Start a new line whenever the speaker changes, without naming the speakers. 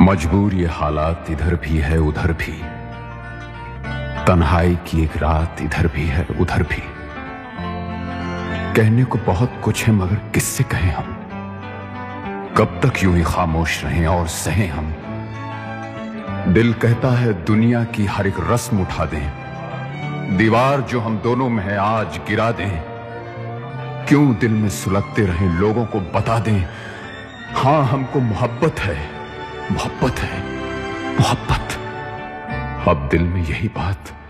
मजबूर ये हालात इधर भी है उधर भी, तन्हाई की एक रात इधर भी है उधर भी। कहने को बहुत कुछ है मगर किससे कहें हम, कब तक यूं ही खामोश रहें और सहें हम। दिल कहता है दुनिया की हर एक रस्म उठा दें, दीवार जो हम दोनों में है आज गिरा दें। क्यों दिल में सुलगते रहें, लोगों को बता दें हां हमको मोहब्बत है, मोहब्बत है, मोहब्बत। अब दिल में यही बात